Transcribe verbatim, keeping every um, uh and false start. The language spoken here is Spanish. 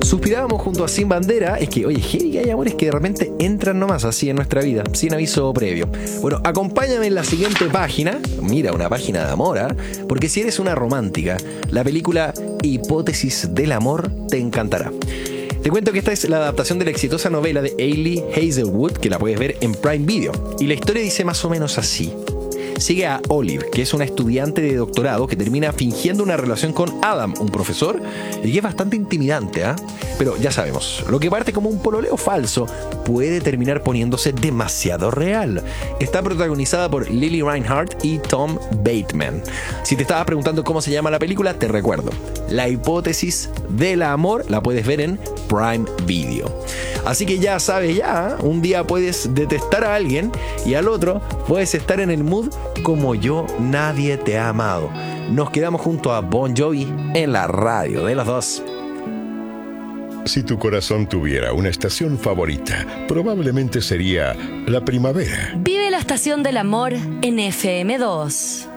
suspirábamos junto a Sin Bandera, es que, oye, heavy que hay amores que de repente entran nomás así en nuestra vida, sin aviso previo. Bueno, acompáñame en la siguiente página, mira, una página de amor, ¿eh? Porque si eres una romántica, la película Hipótesis del amor te encantará. Te cuento que esta es la adaptación de la exitosa novela de Hailey Hazelwood, que la puedes ver en Prime Video. Y la historia dice más o menos así. Sigue a Olive, que es una estudiante de doctorado que termina fingiendo una relación con Adam, un profesor, y que es bastante intimidante, ¿ah? ¿eh? Pero ya sabemos, lo que parte como un pololeo falso puede terminar poniéndose demasiado real. Está protagonizada por Lily Reinhardt y Tom Bateman. Si te estabas preguntando cómo se llama la película, te recuerdo. La Hipótesis del amor la puedes ver en Prime Video. Así que ya sabes ya, ¿eh? Un día puedes detestar a alguien y al otro puedes estar en el mood como yo nadie te ha amado. Nos quedamos junto a Bon Jovi en la radio de los dos. Si tu corazón tuviera una estación favorita, probablemente sería la primavera. Vive la estación del amor en F M dos.